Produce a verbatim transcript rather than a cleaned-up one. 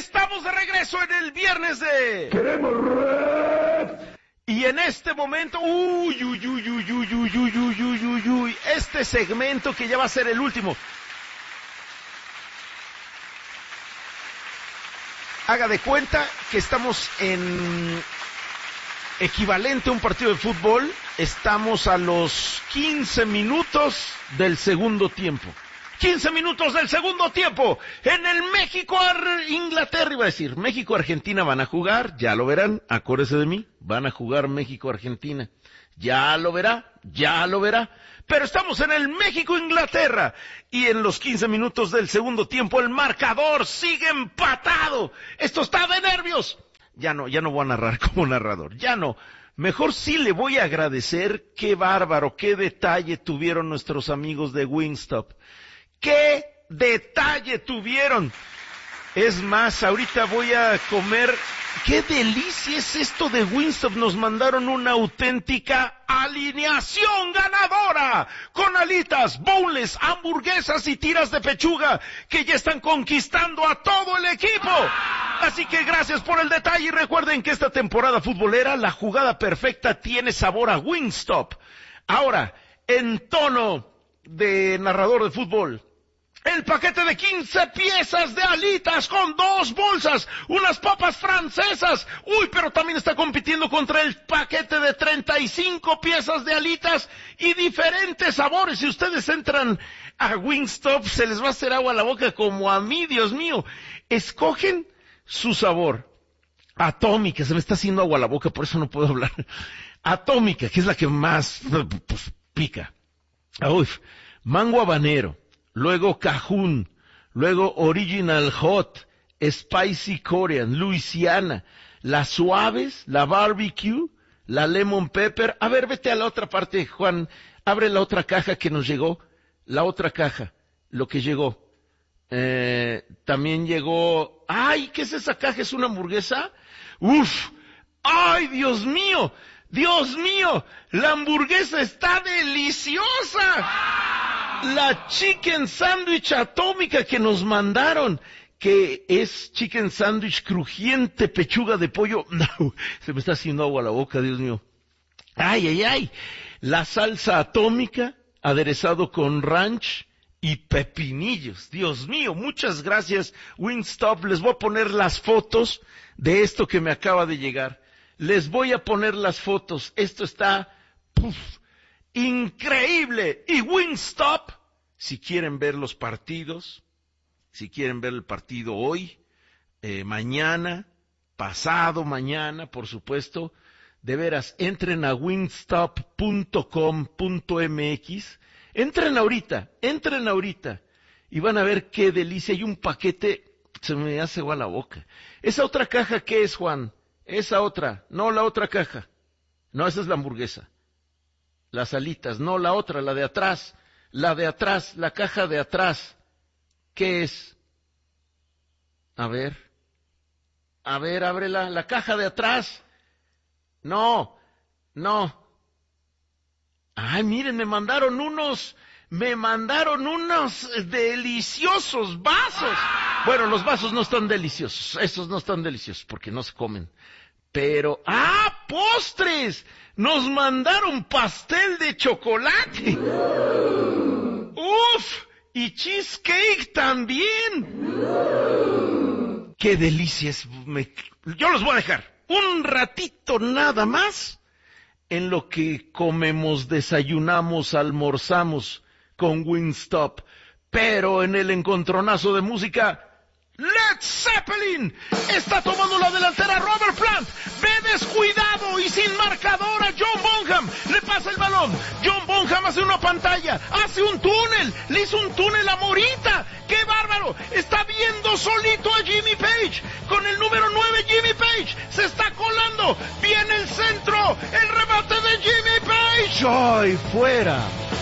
Estamos de regreso en el viernes de... ¡Queremos rap! Y en este momento, uy, uy, uy, uy, uy, uy, uy, uy, uy, uy, uy, este segmento que ya va a ser el último. Haga de cuenta que estamos en equivalente a un partido de fútbol. Estamos a los quince minutos del segundo tiempo. quince minutos del segundo tiempo. En el México-Inglaterra, iba a decir. México-Argentina van a jugar, ya lo verán. Acuérdese de mí, van a jugar México-Argentina. Ya lo verá, ya lo verá. Pero estamos en el México-Inglaterra. Y en los quince minutos del segundo tiempo el marcador sigue empatado. Esto está de nervios. Ya no, ya no voy a narrar como narrador. Ya no. Mejor sí le voy a agradecer. Qué bárbaro, qué detalle tuvieron nuestros amigos de Wingstop. ¡Qué detalle tuvieron! Es más, ahorita voy a comer... ¡Qué delicia es esto de Wingstop! Nos mandaron una auténtica alineación ganadora, con alitas, bowls, hamburguesas y tiras de pechuga, que ya están conquistando a todo el equipo. Así que gracias por el detalle y recuerden que esta temporada futbolera, la jugada perfecta tiene sabor a Wingstop. Ahora, en tono de narrador de fútbol, el paquete de quince piezas de alitas con dos bolsas, unas papas francesas. Uy, pero también está compitiendo contra el paquete de treinta y cinco piezas de alitas y diferentes sabores. Si ustedes entran a Wingstop, se les va a hacer agua a la boca como a mí, Dios mío. Escogen su sabor. Atómica, se me está haciendo agua a la boca, por eso no puedo hablar. Atómica, que es la que más pues, pica. Uy, mango habanero. Luego Cajun, luego Original Hot, Spicy Korean, Louisiana, las suaves, la barbecue, la lemon pepper. A ver, vete a la otra parte, Juan, abre la otra caja que nos llegó, la otra caja, lo que llegó. Eh, también llegó, ay, ¿qué es esa caja? ¿Es una hamburguesa? Uf, ay, Dios mío, Dios mío, la hamburguesa está deliciosa. La chicken sandwich atómica que nos mandaron, que es chicken sandwich crujiente, pechuga de pollo. No, se me está haciendo agua a la boca, Dios mío. Ay, ay, ay. La salsa atómica, aderezado con ranch y pepinillos. Dios mío, muchas gracias, Wingstop. Les voy a poner las fotos de esto que me acaba de llegar. Les voy a poner las fotos. Esto está... Puf, increíble. Y Wingstop, si quieren ver los partidos, si quieren ver el partido hoy, eh, mañana, pasado mañana, por supuesto, de veras, entren a wingstop punto com punto m x, entren ahorita, entren ahorita, y van a ver qué delicia. Hay un paquete, se me hace agua la boca. ¿Esa otra caja qué es, Juan? Esa otra, no la otra caja, no, esa es la hamburguesa. Las alitas, no la otra, la de atrás, la de atrás, la caja de atrás. ¿Qué es? A ver, a ver, ábrela, la caja de atrás. No, no. Ay, miren, me mandaron unos, me mandaron unos deliciosos vasos. Bueno, los vasos no están deliciosos, esos no están deliciosos porque no se comen. Pero, ¡ah, postres! Nos mandaron pastel de chocolate. ¡Uf! Y cheesecake también. ¡Qué delicia es! Me... Yo los voy a dejar un ratito nada más en lo que comemos, desayunamos, almorzamos con Wingstop. Pero en el encontronazo de música... Led Zeppelin está tomando la delantera. Robert Plant ve descuidado y sin marcador a John Bonham. Le pasa el balón. John Bonham hace una pantalla, hace un túnel. Le hizo un túnel a Morita. ¡Qué bárbaro! Está viendo solito a Jimmy Page. Con el número nueve, Jimmy Page se está colando. Viene el centro. El remate de Jimmy Page. ¡Ay, fuera!